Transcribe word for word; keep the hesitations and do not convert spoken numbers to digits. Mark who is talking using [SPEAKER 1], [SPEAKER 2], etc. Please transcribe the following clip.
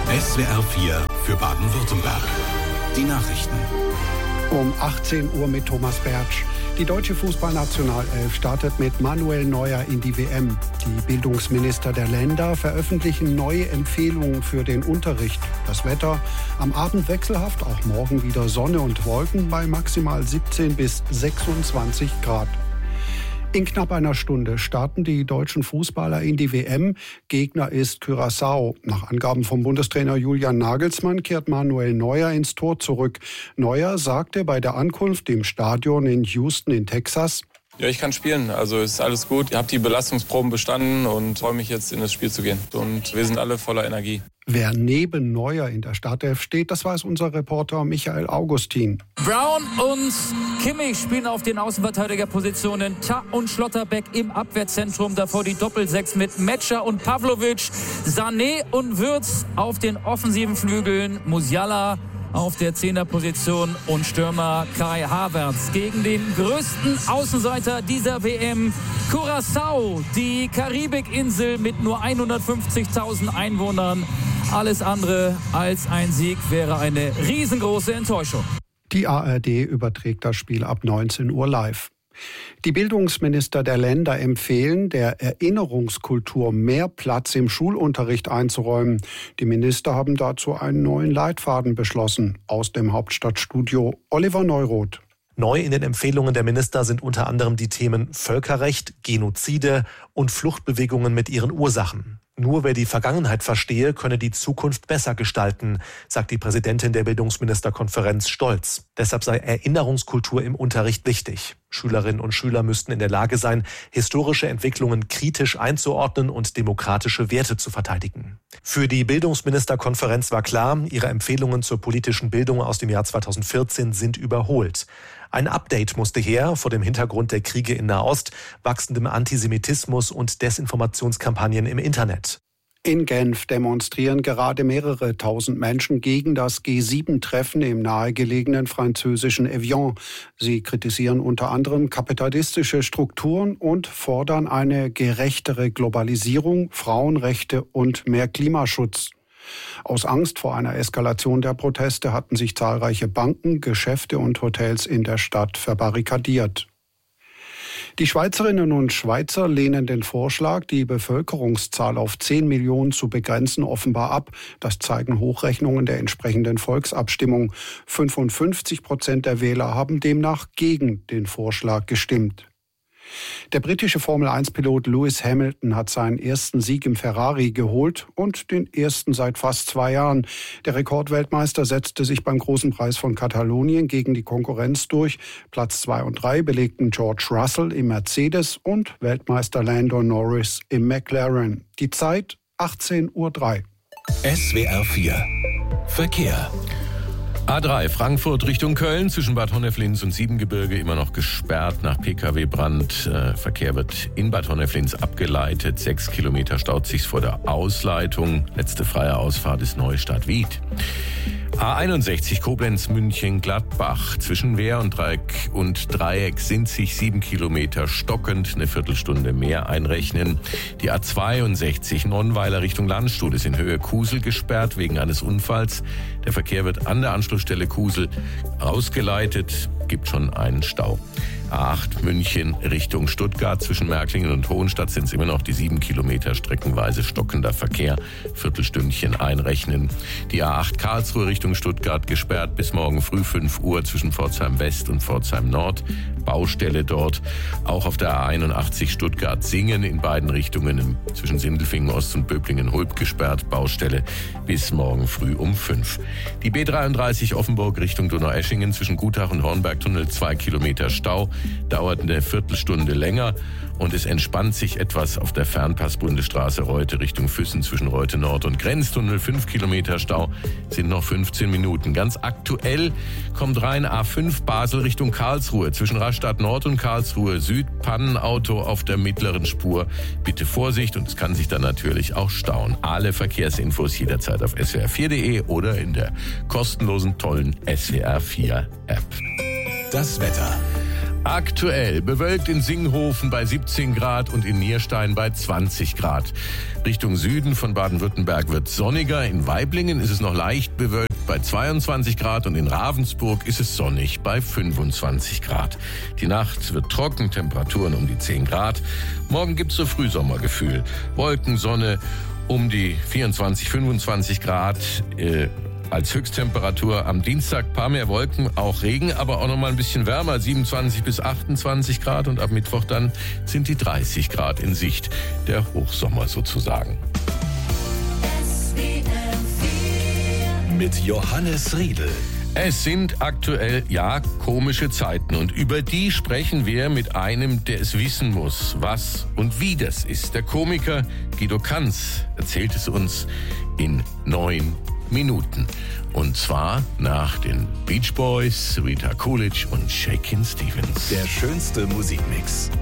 [SPEAKER 1] S W R vier für Baden-Württemberg. Die Nachrichten.
[SPEAKER 2] Um achtzehn Uhr mit Thomas Bertsch. Die deutsche Fußballnationalelf startet mit Manuel Neuer in die W M. Die Bildungsminister der Länder veröffentlichen neue Empfehlungen für den Unterricht. Das Wetter am Abend wechselhaft, auch morgen wieder Sonne und Wolken bei maximal siebzehn bis sechsundzwanzig Grad. In knapp einer Stunde starten die deutschen Fußballer in die W M. Gegner ist Curaçao. Nach Angaben vom Bundestrainer Julian Nagelsmann kehrt Manuel Neuer ins Tor zurück. Neuer sagte bei der Ankunft im Stadion in Houston in Texas:
[SPEAKER 3] Ja, ich kann spielen, also ist alles gut. Ich habe die Belastungsproben bestanden und freue mich jetzt in das Spiel zu gehen. Und wir sind alle voller Energie.
[SPEAKER 2] Wer neben Neuer in der Startelf steht, das weiß unser Reporter Michael Augustin.
[SPEAKER 4] Brown und Kimmich spielen auf den Außenverteidigerpositionen. Ta und Schlotterbeck im Abwehrzentrum. Davor die Doppelsechs mit Metscher und Pavlovic. Sané und Würz auf den offensiven Flügeln. Musiala auf der Zehnerposition und Stürmer Kai Havertz gegen den größten Außenseiter dieser W M, Curaçao, die Karibikinsel mit nur hundertfünfzigtausend Einwohnern. Alles andere als ein Sieg wäre eine riesengroße Enttäuschung.
[SPEAKER 2] Die A R D überträgt das Spiel ab neunzehn Uhr live. Die Bildungsminister der Länder empfehlen, der Erinnerungskultur mehr Platz im Schulunterricht einzuräumen. Die Minister haben dazu einen neuen Leitfaden beschlossen. Aus dem Hauptstadtstudio Oliver Neuroth.
[SPEAKER 5] Neu in den Empfehlungen der Minister sind unter anderem die Themen Völkerrecht, Genozide und Fluchtbewegungen mit ihren Ursachen. Nur wer die Vergangenheit verstehe, könne die Zukunft besser gestalten, sagt die Präsidentin der Bildungsministerkonferenz stolz. Deshalb sei Erinnerungskultur im Unterricht wichtig. Schülerinnen und Schüler müssten in der Lage sein, historische Entwicklungen kritisch einzuordnen und demokratische Werte zu verteidigen. Für die Bildungsministerkonferenz war klar, ihre Empfehlungen zur politischen Bildung aus dem Jahr zweitausendvierzehn sind überholt. Ein Update musste her vor dem Hintergrund der Kriege in Nahost, wachsendem Antisemitismus und Desinformationskampagnen im Internet.
[SPEAKER 2] In Genf demonstrieren gerade mehrere tausend Menschen gegen das G sieben Treffen im nahegelegenen französischen Evian. Sie kritisieren unter anderem kapitalistische Strukturen und fordern eine gerechtere Globalisierung, Frauenrechte und mehr Klimaschutz. Aus Angst vor einer Eskalation der Proteste hatten sich zahlreiche Banken, Geschäfte und Hotels in der Stadt verbarrikadiert. Die Schweizerinnen und Schweizer lehnen den Vorschlag, die Bevölkerungszahl auf zehn Millionen zu begrenzen, offenbar ab. Das zeigen Hochrechnungen der entsprechenden Volksabstimmung. fünfundfünfzig Prozent der Wähler haben demnach gegen den Vorschlag gestimmt. Der britische Formel eins Pilot Lewis Hamilton hat seinen ersten Sieg im Ferrari geholt und den ersten seit fast zwei Jahren. Der Rekordweltmeister setzte sich beim Großen Preis von Katalonien gegen die Konkurrenz durch. Platz zwei und drei belegten George Russell im Mercedes und Weltmeister Lando Norris im McLaren. Die Zeit achtzehn Uhr drei.
[SPEAKER 1] S W R vier Verkehr.
[SPEAKER 6] A drei Frankfurt Richtung Köln zwischen Bad Honneflins und Siebengebirge immer noch gesperrt nach P K W-Brand. Äh, Verkehr wird in Bad Honneflins abgeleitet. Sechs Kilometer staut sich vor der Ausleitung. Letzte freie Ausfahrt ist Neustadt-Wied. A einundsechzig Koblenz-München-Gladbach. Zwischen Wehr und Dreieck und Dreieck sind sich sieben Kilometer stockend, eine Viertelstunde mehr einrechnen. Die A zweiundsechzig Nonnweiler Richtung Landstuhl ist in Höhe Kusel gesperrt wegen eines Unfalls. Der Verkehr wird an der Anschlussstelle Kusel ausgeleitet, gibt schon einen Stau. A acht München Richtung Stuttgart. Zwischen Märklingen und Hohenstadt sind es immer noch die sieben Kilometer streckenweise stockender Verkehr. Viertelstündchen einrechnen. Die A acht Karlsruhe Richtung Stuttgart gesperrt bis morgen früh fünf Uhr zwischen Pforzheim West und Pforzheim Nord. Baustelle dort. Auch auf der A einundachtzig Stuttgart-Singen in beiden Richtungen zwischen Sindelfingen Ost und Böblingen-Hulb gesperrt. Baustelle bis morgen früh um fünf. Die B dreiunddreißig Offenburg Richtung Donaueschingen zwischen Gutach und Hornbergtunnel zwei Kilometer Stau. Dauert eine Viertelstunde länger und es entspannt sich etwas auf der Fernpass-Bundesstraße Reute Richtung Füssen zwischen Reute Nord und Grenztunnel. fünf Kilometer Stau sind noch fünfzehn Minuten. Ganz aktuell kommt rein A fünf Basel Richtung Karlsruhe. Zwischen Rastatt Nord und Karlsruhe Süd Pannenauto auf der mittleren Spur. Bitte Vorsicht und es kann sich dann natürlich auch stauen. Alle Verkehrsinfos jederzeit auf S W R vier punkt de oder in der kostenlosen, tollen S W R vier App.
[SPEAKER 1] Das Wetter.
[SPEAKER 6] Aktuell bewölkt in Singhofen bei siebzehn Grad und in Nierstein bei zwanzig Grad. Richtung Süden von Baden-Württemberg wird sonniger. In Waiblingen ist es noch leicht bewölkt bei zweiundzwanzig Grad und in Ravensburg ist es sonnig bei fünfundzwanzig Grad. Die Nacht wird trocken, Temperaturen um die zehn Grad. Morgen gibt es so Frühsommergefühl. Wolken, Sonne um die vierundzwanzig, fünfundzwanzig Grad. Äh, Als Höchsttemperatur am Dienstag paar mehr Wolken, auch Regen, aber auch noch mal ein bisschen wärmer, siebenundzwanzig bis achtundzwanzig Grad und ab Mittwoch dann sind die dreißig Grad in Sicht, der Hochsommer sozusagen.
[SPEAKER 1] Mit Johannes Riedl.
[SPEAKER 6] Es sind aktuell, ja, komische Zeiten und über die sprechen wir mit einem, der es wissen muss, was und wie das ist. Der Komiker Guido Kanz erzählt es uns in neun Minuten. Und zwar nach den Beach Boys, Rita Coolidge und Shakin' Stevens.
[SPEAKER 1] Der schönste Musikmix.